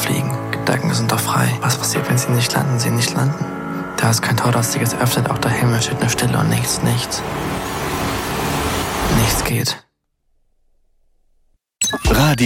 fliegen. Gedanken sind doch frei. Was passiert, wenn sie nicht landen? Sie nicht landen. Da ist kein Tor, das sich jetzt öffnet. Auch der Himmel steht nur Stille und nichts. Nichts geht.